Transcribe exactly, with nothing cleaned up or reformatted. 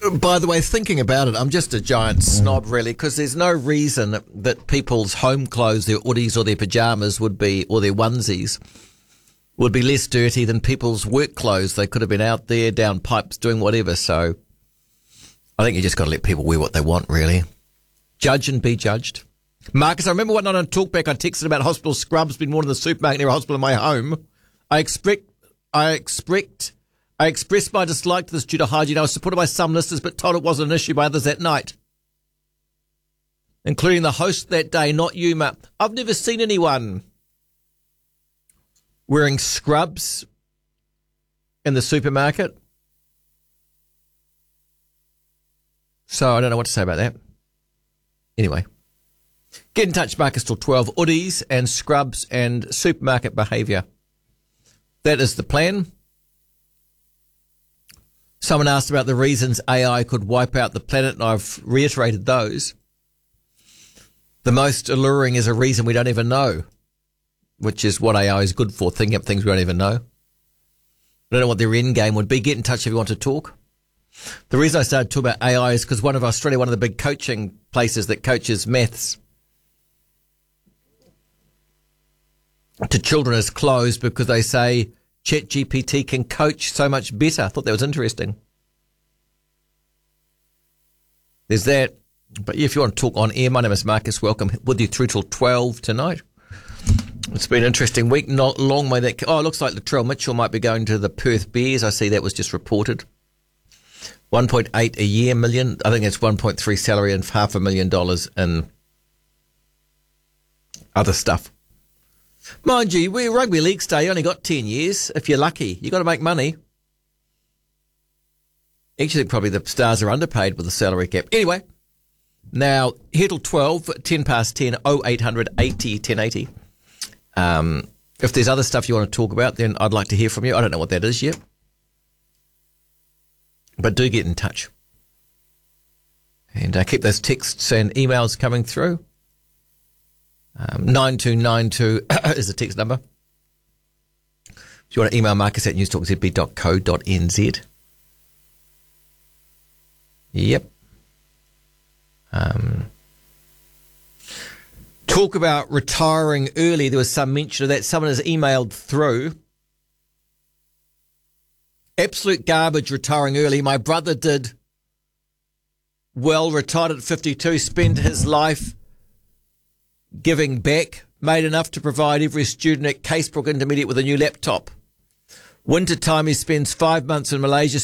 By the way, thinking about it, I'm just a giant snob, really, because there's no reason that people's home clothes, their hoodies or their pyjamas would be, or their onesies, would be less dirty than people's work clothes. They could have been out there down pipes doing whatever. So I think you just got to let people wear what they want, really. Judge and be judged. Marcus, I remember one night on Talkback, I texted about hospital scrubs being worn in the supermarket near a hospital in my home. I expect, I expect, I expressed my dislike to this due to hygiene. I was supported by some listeners, but told it wasn't an issue by others that night, including the host that day, not you, Matt. I've never seen anyone wearing scrubs in the supermarket. So I don't know what to say about that. Anyway, get in touch, Marcus, till twelve. Hoodies and scrubs and supermarket behaviour. That is the plan. Someone asked about the reasons A I could wipe out the planet, and I've reiterated those. The most alluring is a reason we don't even know, which is what A I is good for, thinking up things we don't even know. I don't know what their end game would be. Get in touch if you want to talk. The reason I started talking about A I is because one of Australia, one of the big coaching places that coaches maths to children is closed because they say ChatGPT can coach so much better. I thought that was interesting. There's that. But if you want to talk on air, my name is Marcus. Welcome with you through till twelve tonight. It's been an interesting week. Not long way that. Oh, it looks like Latrell Mitchell might be going to the Perth Bears. I see that was just reported. one point eight a year million. I think it's one point three salary and half a million dollars in other stuff. Mind you, we rugby league stay. You only got ten years. If you're lucky, you got to make money. Actually, probably the Stars are underpaid with the salary cap. Anyway, now here till twelve, ten past ten, oh eight hundred eighty ten eighty. Um, if there's other stuff you want to talk about, then I'd like to hear from you. I don't know what that is yet. But do get in touch. And uh, keep those texts and emails coming through. Um, nine two nine two is the text number. If you want to email Marcus at newstalk z b dot co dot n z. Yep. Um, talk about retiring early. There was some mention of that. Someone has emailed through. Absolute garbage retiring early. My brother did well, retired at fifty-two, spent his life giving back, made enough to provide every student at Casebrook Intermediate with a new laptop. Winter time, he spends five months in Malaysia,